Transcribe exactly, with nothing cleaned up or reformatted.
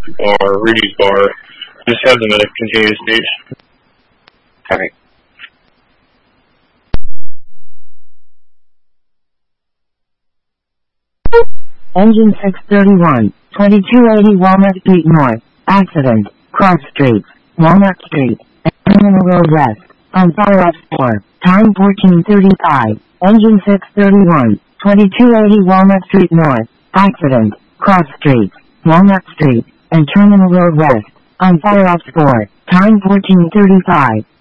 or Rudy's bar. Just have them at a continuous stage. Alright. Engine six thirty-one, twenty-two eighty Walnut Street North. Accident. Cross Street. Walnut Street. Terminal Road West. On fire at four. Time fourteen thirty-five. Engine six thirty-one, twenty-two eighty Walnut Street North. Accident. Cross Street. Walnut Street. And Terminal Road West. On fire at four. Time fourteen thirty-five.